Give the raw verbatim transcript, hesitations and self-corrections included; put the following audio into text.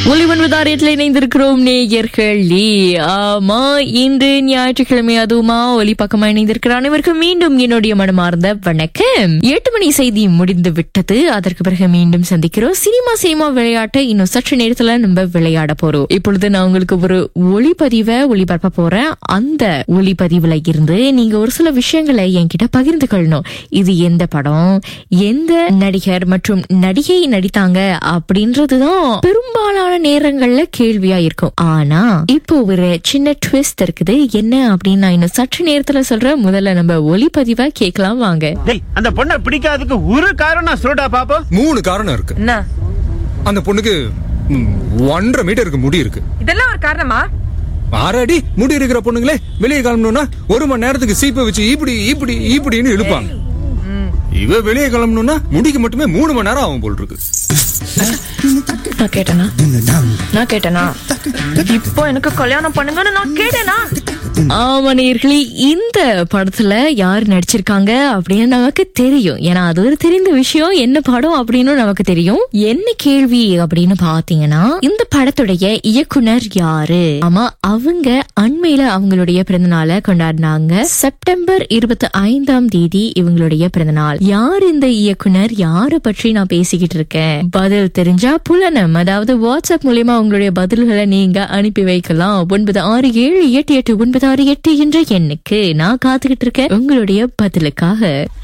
ஒளிவன்வதாரியத்தில் இணைந்திருக்கிறோம் நேயர்களே. ஆமா, இன்று ஞாயிற்றுக்கிழமை, அதுவுமா ஒலி பக்கமா இணைந்திருக்கிற அனைவருக்கும் மீண்டும் என்னுடைய மனமார்ந்த வணக்கம். எட்டு மணி செய்தி முடிந்து விட்டது. அதற்கு பிறகு மீண்டும் சந்திக்கிறோம். சினிமா சினிமா விளையாட்டை இன்னும் சற்று நேரத்துல நம்ம விளையாட போறோம். இப்பொழுது நான் உங்களுக்கு ஒரு ஒளிப்பதிவை ஒளிபரப்ப போறேன். அந்த ஒளிப்பதிவுல இருந்து நீங்க ஒரு சில விஷயங்களை என்கிட்ட பகிர்ந்து கொள்ளணும். இது எந்த படம், எந்த நடிகர் மற்றும் நடிகை நடித்தாங்க அப்படின்றதுதான் பெரும்பாலான நேரங்கள்ல கேள்வியா இருக்கும். ஆனா இப்போ ஒரு சின்ன ட்விஸ்ட் இருக்குது. என்ன அப்படின்னு நான் இன்னும் சற்று நேரத்துல சொல்றேன். முதல்ல நம்ம ஒளிப்பதிவா கேட்கலாம் வாங்க. அந்த பொண்ணை பிடிக்காததுக்கு ஒரு காரணம் சொல்றா பாப்பா. மூணு காரணம் இருக்கு. என்ன? அந்த பொண்ணுக்கு ஒன்றரை மீட்டருக்கு முடி இருக்கு. இதெல்லாம் ஒரு காரணமா? ஆறடி முடி இருக்கிற பொண்ணுங்களே வெளியே கிளம்பணும்னா ஒரு மணி நேரத்துக்கு சீப்பை வச்சு இப்படி இப்படி இப்படின்னு இழுப்பாங்க. இவ வெளியே கிளம்பணும்னா முடிக்கு மட்டுமே மூணு மணி நேரம் ஆகும் போல் இருக்கு. நான் கேட்டேனா நான் கேட்டேனா இப்போ எனக்கு கல்யாணம் பண்ணுங்கன்னு நான் கேட்டேனா? ஆமா நேயர்களே, இந்த படத்துல யார் நடிச்சிருக்காங்க அப்படின்னு நமக்கு தெரியும். ஏன்னா அது ஒரு தெரிந்த விஷயம். என்ன படம் அப்படின்னு நமக்கு தெரியும். என்ன கேள்வி அப்படின்னு பாத்தீங்கன்னா, இந்த படத்துடைய இயக்குனர் யாரு? ஆமா, அவங்க அண்மையில அவங்களுடைய பிறந்தநாளை கொண்டாடினாங்க. செப்டம்பர் இருபத்தி ஐந்தாம் தேதி இவங்களுடைய பிறந்தநாள். யார் இந்த இயக்குனர்? யாரை பற்றி நான் பேசிக்கிட்டு இருக்கேன்? பதில் தெரிஞ்சா புலனம், அதாவது வாட்ஸ்அப் மூலமா உங்களுடைய பதில்களை நீங்க அனுப்பி வைக்கலாம். ஒன்பது ஆறு ஏழு எட்டு எட்டு ஒன்பது ஆறு எட்டு என்ற எண்ணுக்கு நான் காத்துக்கிட்டு இருக்கேன் உங்களுடைய பதிலுக்காக.